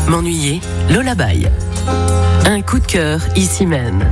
M'ennuyer, Lola Baye. Un coup de cœur, ici même.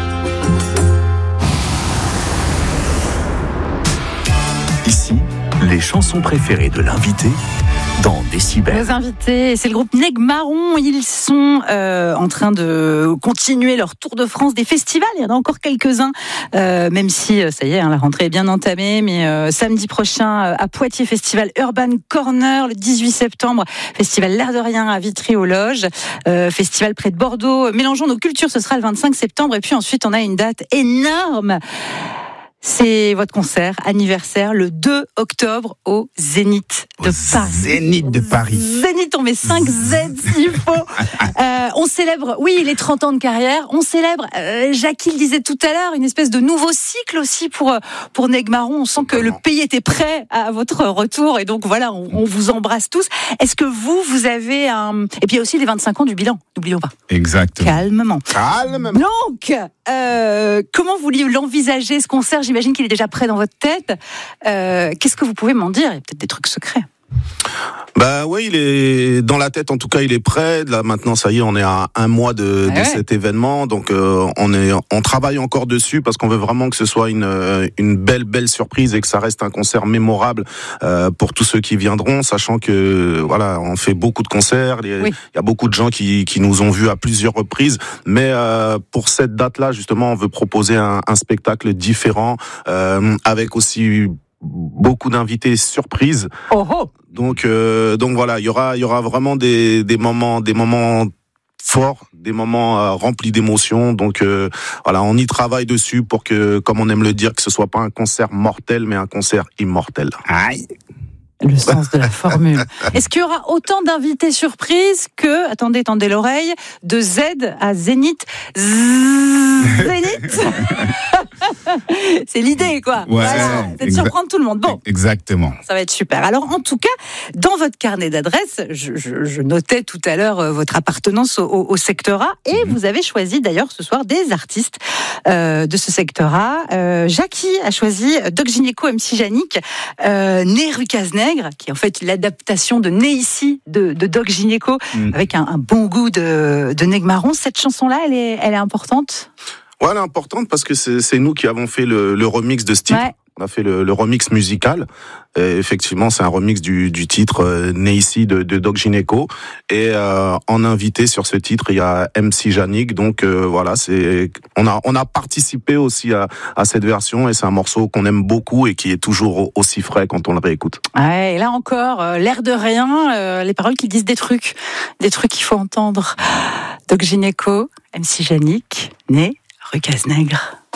Ici, les chansons préférées de l'invité dans Décibel. Nos invités, c'est le groupe Negmarron. Ils sont en train de continuer leur tour de France des festivals. Il y en a encore quelques-uns, même si ça y est, la rentrée est bien entamée. Mais samedi prochain, à Poitiers, festival Urban Corner. Le 18 septembre, festival L'Air de Rien à Vitry-aux-Loges. Festival près de Bordeaux. Mélangeons nos cultures, ce sera le 25 septembre. Et puis ensuite, on a une date énorme. C'est votre concert anniversaire le 2 octobre au Zénith de Paris. Zénith de Paris. Zénith, on met 5 Z s'il faut. On célèbre, oui, les 30 ans de carrière. On célèbre, Jackie le disait tout à l'heure, une espèce de nouveau cycle aussi pour Negmarron. On sent que le pays était prêt à votre retour. Et donc voilà, on vous embrasse tous. Est-ce que vous avez un... Et puis il y a aussi les 25 ans du bilan, n'oublions pas. Exactement. Calmement. Calmement. Donc, comment vous l'envisagez ce concert? J'imagine qu'il est déjà prêt dans votre tête. Qu'est-ce que vous pouvez m'en dire? Il y a peut-être des trucs secrets. Bah oui, il est dans la tête. En tout cas, il est prêt. Là maintenant, ça y est, on est à un mois de cet événement. Donc, on travaille encore dessus parce qu'on veut vraiment que ce soit une belle surprise et que ça reste un concert mémorable pour tous ceux qui viendront, sachant que voilà, on fait beaucoup de concerts. Il y a beaucoup de gens qui nous ont vus à plusieurs reprises. Mais pour cette date-là, justement, on veut proposer un spectacle différent avec aussi beaucoup d'invités surprises. Donc voilà, il y aura vraiment des moments forts, des moments remplis d'émotions. Donc voilà, on y travaille dessus pour que, comme on aime le dire, que ce soit pas un concert mortel, mais un concert immortel. Aïe. Le sens de la formule. Est-ce qu'il y aura autant d'invités surprises que, tendez l'oreille, de Z à Zénith? Zénith. C'est l'idée, quoi. Ouais, voilà, c'est de surprendre tout le monde. Bon. Exactement. Ça va être super. Alors, en tout cas, dans votre carnet d'adresses, je notais tout à l'heure votre appartenance au secteur A, et vous avez choisi d'ailleurs ce soir des artistes de ce secteur A. Jackie a choisi Doc Gynéco, MC Yannick, né rue Cazenègre, qui est en fait l'adaptation de Né ici de Doc Gynéco, avec un bon goût de Negmarron. Cette chanson-là, elle est importante? Ouais, elle est importante parce que c'est nous qui avons fait le remix de ce titre. Ouais. On a fait le remix musical. Et effectivement, c'est un remix du titre Né ici de Doc Gynéco. Et en invité sur ce titre, il y a MC Yannick. Donc voilà, on a participé aussi à cette version, et c'est un morceau qu'on aime beaucoup et qui est toujours aussi frais quand on le réécoute. Ouais, et là encore, l'air de rien, les paroles qui disent des trucs qu'il faut entendre. Doc Gynéco, MC Yannick, né rue Cazenègre.